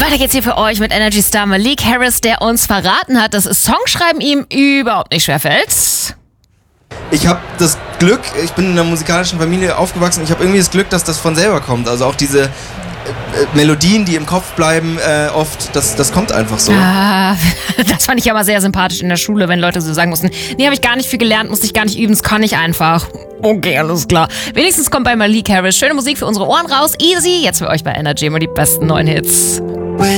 Weiter geht's hier für euch mit Energy Star Malik Harris, der uns verraten hat, dass Songschreiben ihm überhaupt nicht schwerfällt. Ich habe das Glück, ich bin in einer musikalischen Familie aufgewachsen, ich habe irgendwie das Glück, dass das von selber kommt. Also auch diese Melodien, die im Kopf bleiben, oft, das kommt einfach so. Ah, das fand ich ja mal sehr sympathisch in der Schule, wenn Leute so sagen mussten, nee, habe ich gar nicht viel gelernt, musste ich gar nicht üben, das kann ich einfach. Okay, alles klar. Wenigstens kommt bei Malik Harris schöne Musik für unsere Ohren raus. Easy, jetzt für euch bei Energy immer die besten neuen Hits.